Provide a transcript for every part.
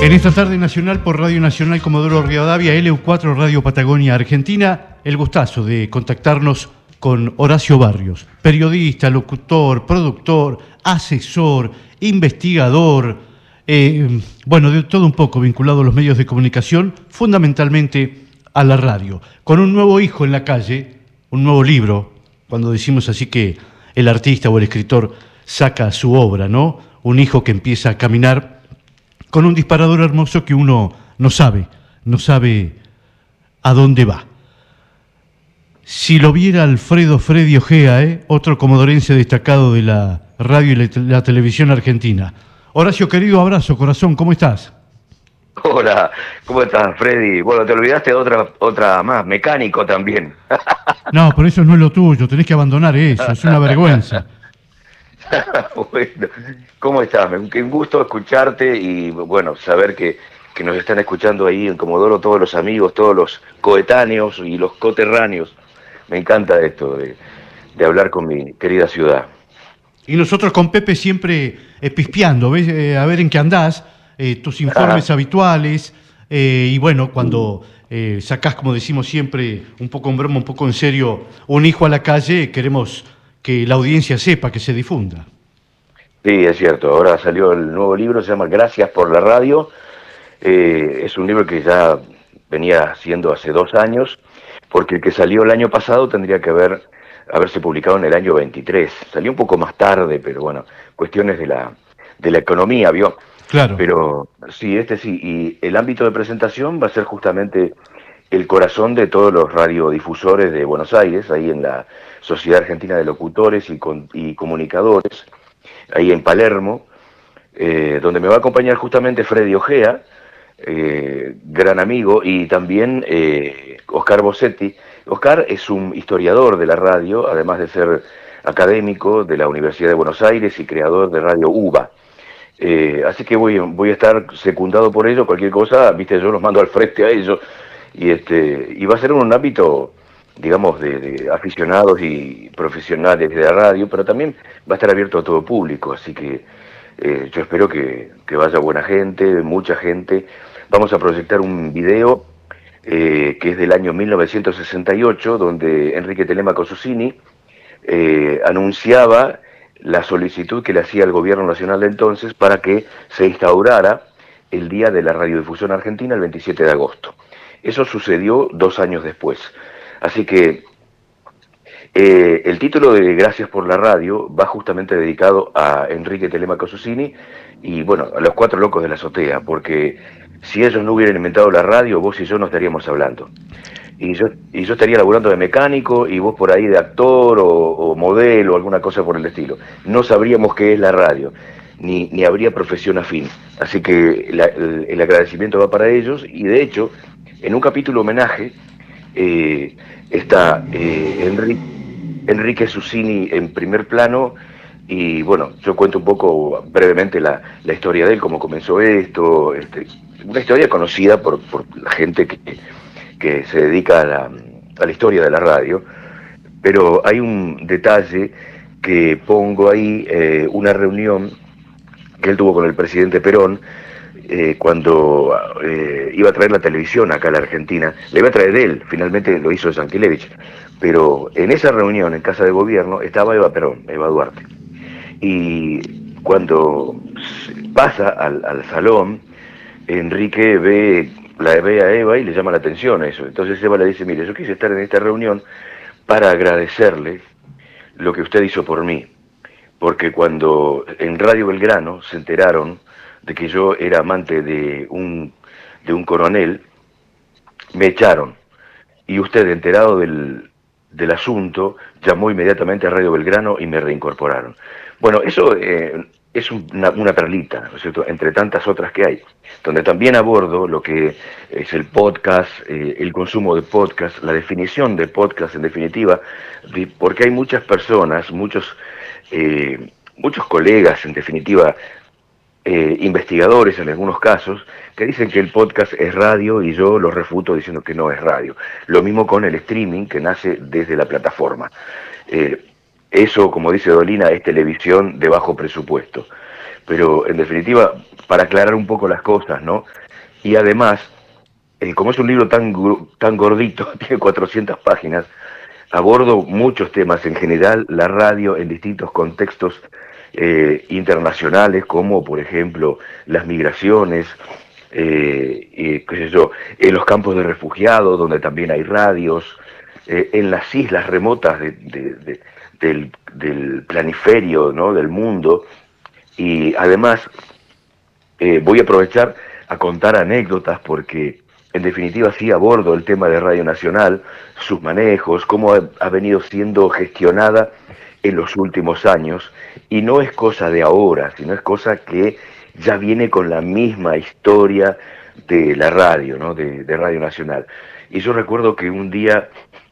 En esta tarde nacional por Radio Nacional Comodoro Rivadavia, LU4 Radio Patagonia Argentina, el gustazo de contactarnos con Horacio Barrios, periodista, locutor, productor, asesor, investigador, bueno, de todo un poco vinculado a los medios de comunicación, fundamentalmente a la radio, con un nuevo hijo en la calle, un nuevo libro, cuando decimos así que el artista o el escritor saca su obra, ¿no? Un hijo que empieza a caminar con un disparador hermoso que uno no sabe a dónde va. Si lo viera Alfredo Freddy Ojea, otro comodorense destacado de la radio y la televisión argentina. Horacio, querido, abrazo, corazón, ¿cómo estás? Hola, ¿cómo estás, Freddy? Bueno, te olvidaste de otra más, mecánico también. No, pero eso no es lo tuyo, tenés que abandonar eso, es una vergüenza. Bueno, ¿cómo estás? Un gusto escucharte y, bueno, saber que nos están escuchando ahí en Comodoro todos los amigos, todos los coetáneos y los coterráneos. Me encanta esto de hablar con mi querida ciudad. Y nosotros con Pepe siempre pispeando, ¿ves? A ver en qué andás, tus informes habituales, y bueno, cuando sacás, como decimos siempre, un poco en broma, un poco en serio, un hijo a la calle, queremos que la audiencia sepa, que se difunda. Sí, es cierto, ahora salió el nuevo libro, se llama Gracias por la Radio, es un libro que ya venía haciendo hace 2 años, porque el que salió el año pasado tendría que haberse publicado en el año 23, salió un poco más tarde, pero bueno, cuestiones de la economía, ¿vio? Claro. Pero sí, sí, y el ámbito de presentación va a ser justamente el corazón de todos los radiodifusores de Buenos Aires, ahí en la Sociedad Argentina de Locutores y Comunicadores, ahí en Palermo, donde me va a acompañar justamente Freddy Ojea, gran amigo, y también Oscar Bossetti. Oscar es un historiador de la radio, además de ser académico de la Universidad de Buenos Aires y creador de Radio UBA. Así que voy a estar secundado por ellos, cualquier cosa, viste, yo los mando al frente a ellos, y va a ser un ámbito, digamos, de aficionados y profesionales de la radio, pero también va a estar abierto a todo público, así que yo espero que vaya buena gente, mucha gente. Vamos a proyectar un video que es del año 1968, donde Enrique Telemaco Susini anunciaba la solicitud que le hacía el gobierno nacional de entonces para que se instaurara el Día de la Radiodifusión Argentina el 27 de agosto. Eso sucedió 2 años después. Así que el título de Gracias por la Radio va justamente dedicado a Enrique Telemaco Susini y, bueno, a los 4 locos de la azotea, porque si ellos no hubieran inventado la radio, vos y yo no estaríamos hablando. Y yo estaría laburando de mecánico y vos por ahí de actor o modelo o alguna cosa por el estilo. No sabríamos qué es la radio, ni habría profesión afín. Así que el agradecimiento va para ellos y, de hecho, en un capítulo homenaje está Enrique Susini en primer plano y, bueno, yo cuento un poco brevemente la historia de él, cómo comenzó esto, una historia conocida por la gente que se dedica a la historia de la radio, pero hay un detalle que pongo ahí, una reunión que él tuvo con el presidente Perón, cuando iba a traer la televisión acá a la Argentina. La iba a traer él, finalmente lo hizo Yankelevich, pero en esa reunión en Casa de Gobierno estaba Eva Perón, Eva Duarte, y cuando pasa al salón, Enrique la ve a Eva y le llama la atención eso. Entonces Eva le dice: mire, yo quise estar en esta reunión para agradecerle lo que usted hizo por mí, porque cuando en Radio Belgrano se enteraron de que yo era amante de un coronel, me echaron, y usted, enterado del asunto, llamó inmediatamente a Radio Belgrano y me reincorporaron. Bueno, eso es una perlita, ¿no es cierto?, entre tantas otras que hay, donde también abordo lo que es el podcast, el consumo de podcast, la definición de podcast en definitiva, porque hay muchas personas, muchos colegas en definitiva, investigadores en algunos casos, que dicen que el podcast es radio y yo lo refuto diciendo que no es radio. Lo mismo con el streaming, que nace desde la plataforma. Eso, como dice Dolina, es televisión de bajo presupuesto. pero en definitiva, para aclarar un poco las cosas, ¿no? Y además, como es un libro tan gordito, tiene 400 páginas, abordo muchos temas, en general la radio en distintos contextos internacionales, como por ejemplo las migraciones, qué sé yo, en los campos de refugiados, donde también hay radios, en las islas remotas del planiferio, ¿no?, del mundo, y además voy a aprovechar a contar anécdotas porque en definitiva sí abordo el tema de Radio Nacional, sus manejos, cómo ha venido siendo gestionada en los últimos años, y no es cosa de ahora, sino es cosa que ya viene con la misma historia de la radio, ¿no?, de Radio Nacional. Y yo recuerdo que un día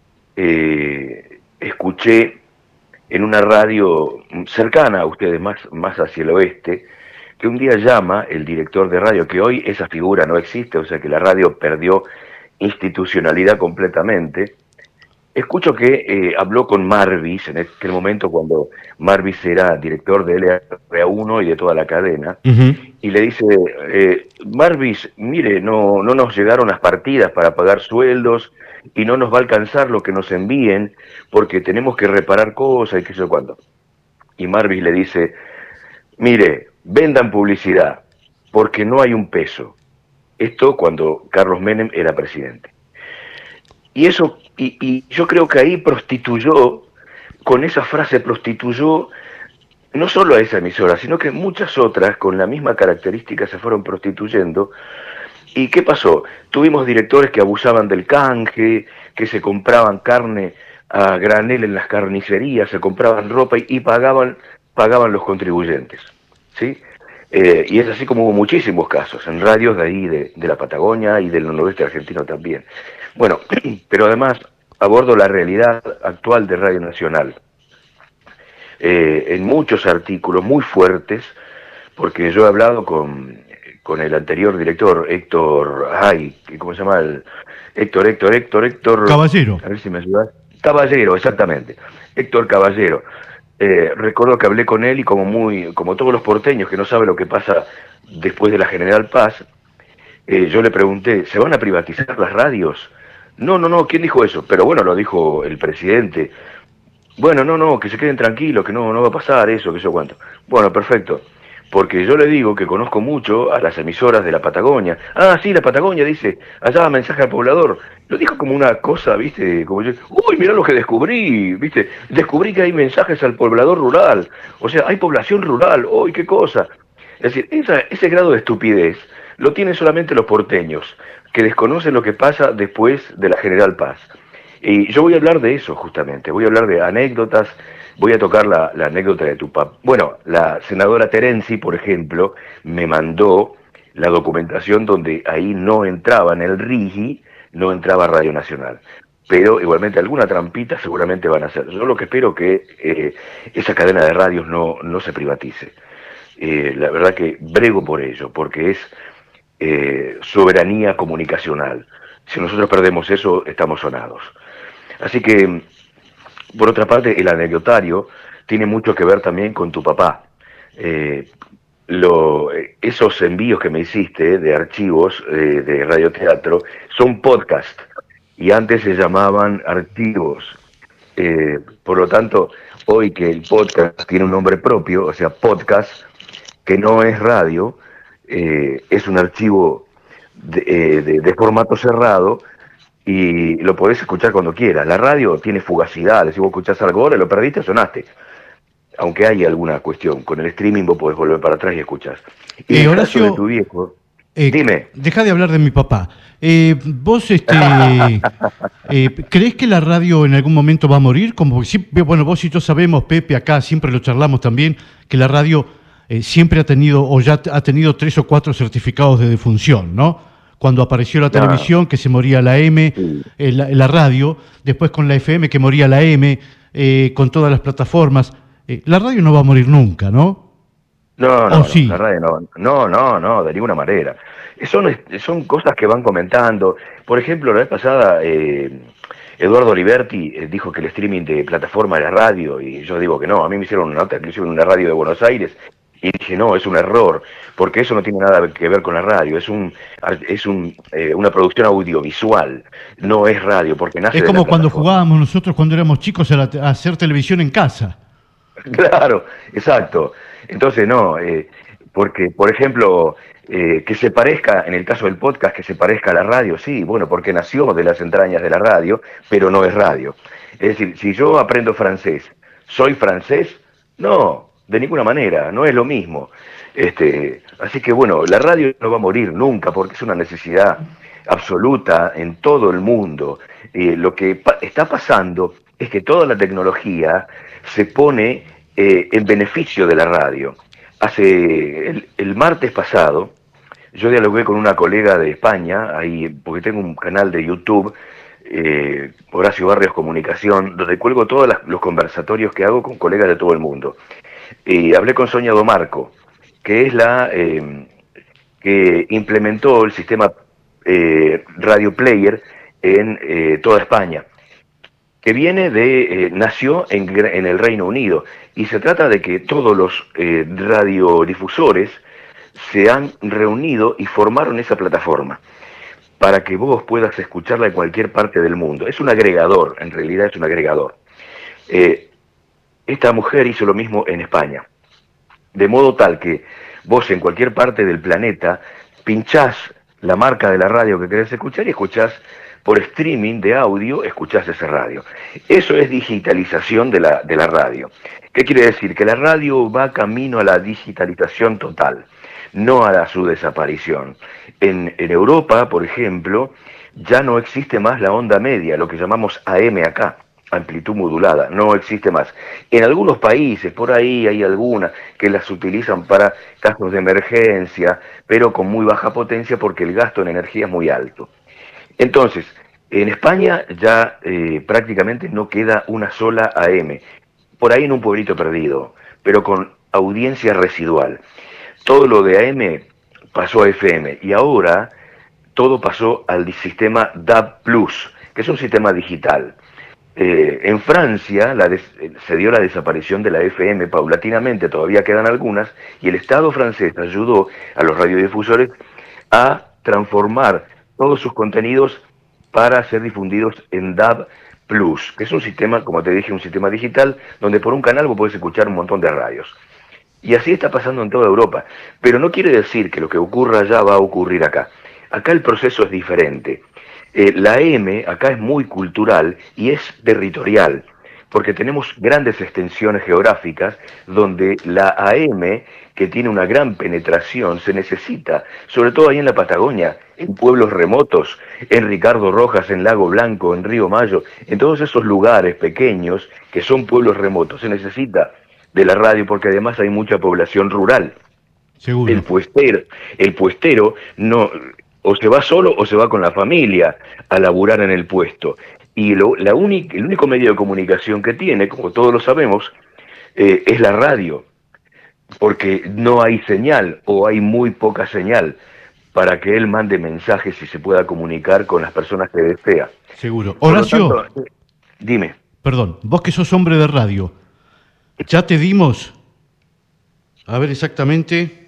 escuché en una radio cercana a ustedes, más hacia el oeste, que un día llama el director de radio, que hoy esa figura no existe, o sea que la radio perdió institucionalidad completamente. Escucho que habló con Marvis, en aquel momento cuando Marvis era director de LRA1 y de toda la cadena, y le dice, Marvis, mire, no nos llegaron las partidas para pagar sueldos y no nos va a alcanzar lo que nos envíen porque tenemos que reparar cosas y qué sé yo cuándo. Y Marvis le dice, mire, vendan publicidad, porque no hay un peso. Esto cuando Carlos Menem era presidente. Y eso, y yo creo que ahí prostituyó, con esa frase prostituyó, no solo a esa emisora, sino que muchas otras con la misma característica se fueron prostituyendo. ¿Y qué pasó? Tuvimos directores que abusaban del canje, que se compraban carne a granel en las carnicerías, se compraban ropa y pagaban los contribuyentes, ¿sí? Y es así como hubo muchísimos casos en radios de ahí, de la Patagonia y del noroeste argentino también. Bueno, pero además abordo la realidad actual de Radio Nacional. En muchos artículos muy fuertes, porque yo he hablado con el anterior director, Héctor, ¿cómo se llama? Héctor Caballero. A ver si me ayudas. Caballero, exactamente. Héctor Caballero. Recuerdo que hablé con él y como todos los porteños que no saben lo que pasa después de la General Paz, yo le pregunté, ¿se van a privatizar las radios? No, ¿quién dijo eso? Pero bueno, lo dijo el presidente. Bueno, no, que se queden tranquilos, que no va a pasar eso, que eso cuánto. Bueno, perfecto. Porque yo le digo que conozco mucho a las emisoras de la Patagonia. Ah, sí, la Patagonia, dice, allá mensaje al poblador. Lo dijo como una cosa, ¿viste? Como yo, uy, mirá lo que descubrí, ¿viste? Descubrí que hay mensajes al poblador rural. O sea, hay población rural, uy, qué cosa. Es decir, ese grado de estupidez lo tienen solamente los porteños, que desconocen lo que pasa después de la General Paz. Y yo voy a hablar de eso justamente, voy a hablar de anécdotas, voy a tocar la anécdota de tu papá. Bueno, la senadora Terenzi, por ejemplo, me mandó la documentación donde ahí no entraba en el RIGI, no entraba Radio Nacional. Pero igualmente alguna trampita seguramente van a hacer. Yo lo que espero que esa cadena de radios no se privatice. La verdad que brego por ello, porque es soberanía comunicacional. Si nosotros perdemos eso, estamos sonados. Así que, por otra parte, el anecdotario tiene mucho que ver también con tu papá. Esos envíos que me hiciste de archivos de radioteatro son podcast y antes se llamaban archivos. Por lo tanto, hoy que el podcast tiene un nombre propio, o sea, podcast, que no es radio, es un archivo de formato cerrado, y lo podés escuchar cuando quieras. La radio tiene fugacidad, si vos escuchás algo ahora, lo perdiste, sonaste. Aunque hay alguna cuestión, con el streaming vos podés volver para atrás y escuchás. Y en el Horacio, caso de tu viejo, dime. Deja de hablar de mi papá. ¿Vos creés que la radio en algún momento va a morir? Como, bueno, vos y yo sabemos, Pepe, acá siempre lo charlamos también, que la radio siempre ha tenido, o ya ha tenido 3 o 4 certificados de defunción, ¿no? Cuando apareció la televisión, que se moría la M, la radio, después con la FM, que moría la M, con todas las plataformas. La radio no va a morir nunca, ¿no? No, sí. La radio no, de ninguna manera. Son cosas que van comentando. Por ejemplo, la vez pasada, Eduardo Oliverti dijo que el streaming de plataforma era radio, y yo digo que no. A mí me hicieron una nota que hicieron en una radio de Buenos Aires, Y dije, no, es un error, porque eso no tiene nada que ver con la radio, una producción audiovisual, no es radio, porque nace Es de la como cuando plataforma. jugábamos nosotros cuando éramos chicos a hacer televisión en casa. Claro, exacto. Entonces, no, porque, por ejemplo, que se parezca, en el caso del podcast, que se parezca a la radio, sí, bueno, porque nació de las entrañas de la radio, pero no es radio. Es decir, si yo aprendo francés, ¿soy francés? No, de ninguna manera, no es lo mismo. Así que bueno, la radio no va a morir nunca porque es una necesidad absoluta en todo el mundo. Lo que está pasando es que toda la tecnología se pone en beneficio de la radio. El martes pasado, yo dialogué con una colega de España, ahí, porque tengo un canal de YouTube, Horacio Barrios Comunicación, donde cuelgo todos los conversatorios que hago con colegas de todo el mundo. Y hablé con Sonia Domarco, que es la que implementó el sistema Radio Player en toda España, que nació en el Reino Unido, y se trata de que todos los radiodifusores se han reunido y formaron esa plataforma para que vos puedas escucharla en cualquier parte del mundo. Es un agregador, en realidad es un agregador. Esta mujer hizo lo mismo en España, de modo tal que vos en cualquier parte del planeta pinchás la marca de la radio que querés escuchar y escuchás por streaming de audio, escuchás esa radio. Eso es digitalización de la radio. ¿Qué quiere decir? Que la radio va camino a la digitalización total, no a su desaparición. En Europa, por ejemplo, ya no existe más la onda media, lo que llamamos AM acá, amplitud modulada, no existe más. En algunos países, por ahí hay algunas que las utilizan para casos de emergencia, pero con muy baja potencia porque el gasto en energía es muy alto. Entonces, en España ya prácticamente no queda una sola AM, por ahí en un pueblito perdido, pero con audiencia residual. Todo lo de AM pasó a FM y ahora todo pasó al sistema DAB+, que es un sistema digital. En Francia se dio la desaparición de la FM paulatinamente, todavía quedan algunas, y el Estado francés ayudó a los radiodifusores a transformar todos sus contenidos para ser difundidos en DAB+, que es un sistema, como te dije, un sistema digital, donde por un canal vos podés escuchar un montón de radios. Y así está pasando en toda Europa. Pero no quiere decir que lo que ocurra allá va a ocurrir acá. Acá el proceso es diferente. La AM acá es muy cultural y es territorial, porque tenemos grandes extensiones geográficas donde la AM, que tiene una gran penetración, se necesita, sobre todo ahí en la Patagonia, en pueblos remotos, en Ricardo Rojas, en Lago Blanco, en Río Mayo, en todos esos lugares pequeños que son pueblos remotos, se necesita de la radio porque además hay mucha población rural. Seguro. El puestero no, o se va solo o se va con la familia a laburar en el puesto. Y el único medio de comunicación que tiene, como todos lo sabemos, es la radio, porque no hay señal o hay muy poca señal para que él mande mensajes y se pueda comunicar con las personas que desea. Seguro. Horacio, dime. Perdón, vos que sos hombre de radio, ya te dimos, a ver exactamente,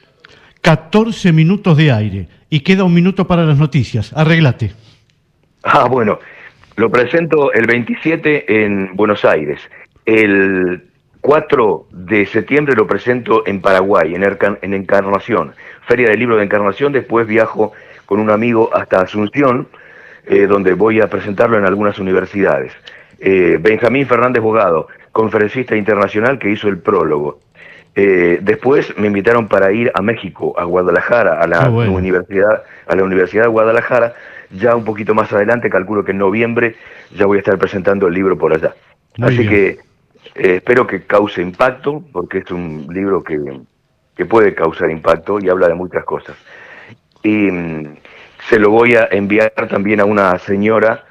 14 minutos de aire y queda un minuto para las noticias. Arréglate. Ah, bueno, lo presento el 27 en Buenos Aires. El 4 de septiembre lo presento en Paraguay, en Encarnación, Feria del Libro de Encarnación. Después viajo con un amigo hasta Asunción, donde voy a presentarlo en algunas universidades. Benjamín Fernández Bogado, conferencista internacional que hizo el prólogo. Después me invitaron para ir a México, a Guadalajara, a la universidad de Guadalajara. Ya un poquito más adelante, calculo que en noviembre ya voy a estar presentando el libro por allá. Así que espero que cause impacto, porque es un libro que puede causar impacto y habla de muchas cosas. Y se lo voy a enviar también a una señora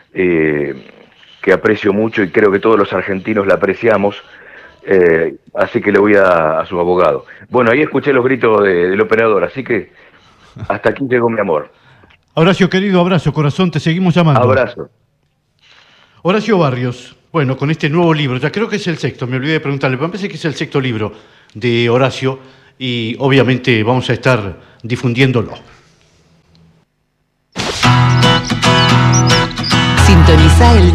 que aprecio mucho y creo que todos los argentinos la apreciamos, así que le voy a su abogado. Bueno, ahí escuché los gritos del operador, así que hasta aquí llegó mi amor. Horacio, querido, abrazo, corazón, te seguimos llamando. Abrazo. Horacio Barrios, Bueno, con este nuevo libro, ya creo que es el sexto, me olvidé de preguntarle, pero me parece que es el sexto libro de Horacio y obviamente vamos a estar difundiéndolo. Sintoniza el